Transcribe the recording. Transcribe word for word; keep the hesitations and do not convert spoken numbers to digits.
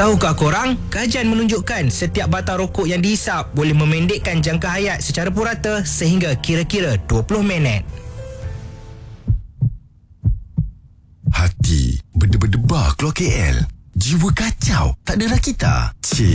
Tahukah korang, kajian menunjukkan setiap batang rokok yang dihisap boleh memendekkan jangka hayat secara purata sehingga kira-kira dua puluh minit. Hati berdebar-debar keluar K L. Jiwa kacau, tak ada rakita. Chill.